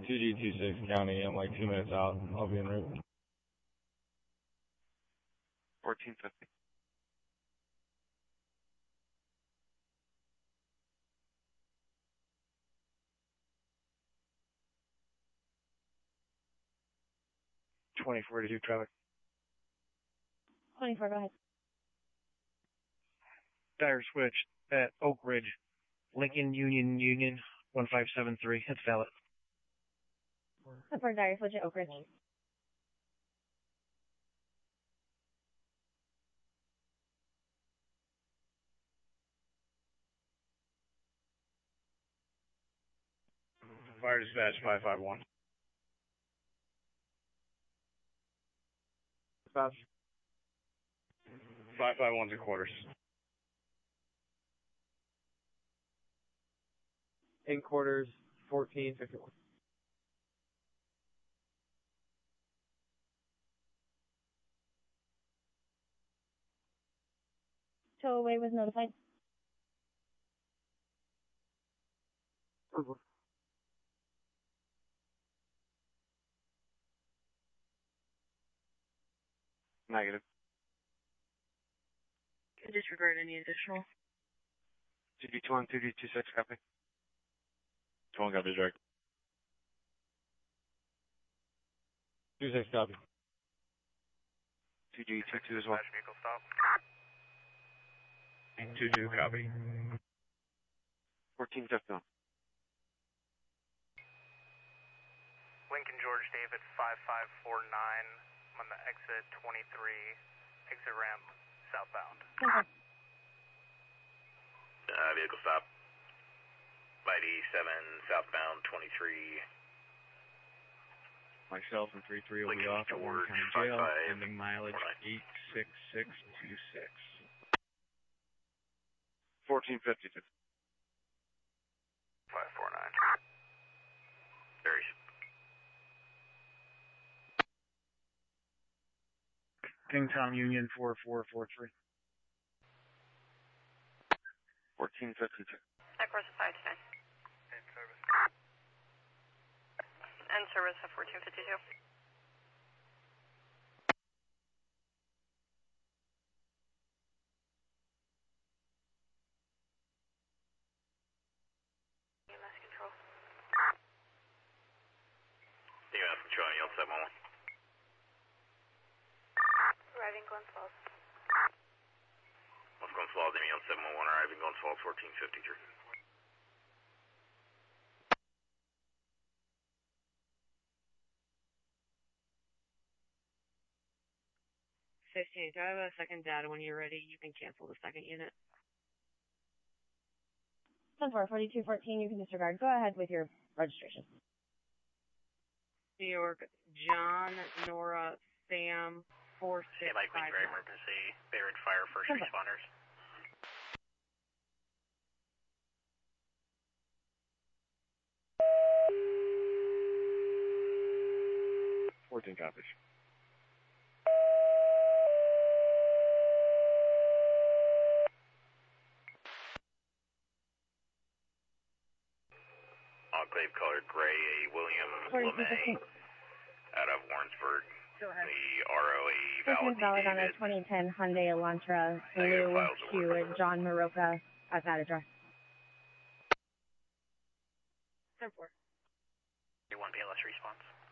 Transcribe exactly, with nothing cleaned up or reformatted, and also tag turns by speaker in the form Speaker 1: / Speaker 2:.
Speaker 1: two G two six County. I'm like two minutes out. I'll be en route.
Speaker 2: fourteen fifty. twenty forty-two traffic.
Speaker 3: twenty-four, go ahead.
Speaker 2: Dire switch at Oak Ridge. Lincoln Union Union one five seven three. It's valid.
Speaker 3: For Dire switch at Oak Ridge.
Speaker 2: Fire dispatch five five one.
Speaker 1: Dispatch.
Speaker 2: five five one's in quarters.
Speaker 1: In quarters, fourteen fifty-one.
Speaker 3: Tow away was notified.
Speaker 2: Negative.
Speaker 3: Disregard any additional.
Speaker 2: two D two one, two D two six, copy.
Speaker 1: two one copy, direct. two six copy.
Speaker 2: two D two two as well.
Speaker 4: Vehicle stop.
Speaker 2: two two copy. fourteen fifty-one.
Speaker 4: Lincoln George David five five four nine. I'm on the exit twenty-three, exit ramp southbound.
Speaker 3: Okay.
Speaker 4: Uh, vehicle stop. Light E seven southbound twenty-three.
Speaker 5: Myself and three three will be
Speaker 4: Lincoln
Speaker 5: off at Warren
Speaker 4: George,
Speaker 5: County Jail,
Speaker 4: five five,
Speaker 5: ending mileage eight six six two six.
Speaker 2: fourteen fifty-two.
Speaker 4: five four nine. Very.
Speaker 2: Kingstown Union four four four three. fourteen fifty-two.
Speaker 3: Equus five ten.
Speaker 4: In service.
Speaker 3: End service at fourteen fifty-two. U M S control.
Speaker 4: U M S control, yield seven one one.
Speaker 3: Arriving Glens Falls.
Speaker 4: West Glens Falls, yield seven one one, arriving Glens Falls fourteen fifty-three.
Speaker 3: fifteen. Do I have a second data when you're ready? You can cancel the second unit. ten four, forty-two fourteen, you can disregard. Go ahead with your registration. New York, John, Nora, Sam, four six
Speaker 4: Stand by, Queen Grey emergency. Bay Ridge Fire, first
Speaker 3: Okay.
Speaker 4: responders.
Speaker 2: fourteen copies.
Speaker 4: Enclave color gray, a Williams LeMay out of Warrensburg.
Speaker 3: Go ahead.
Speaker 4: The R O A
Speaker 3: This
Speaker 4: valid
Speaker 3: is valid on a
Speaker 4: David.
Speaker 3: twenty ten Hyundai Elantra
Speaker 4: Negative
Speaker 3: blue
Speaker 4: files
Speaker 3: to
Speaker 4: awarded.
Speaker 3: John Maroka at that address. ten four.
Speaker 4: one P L S response.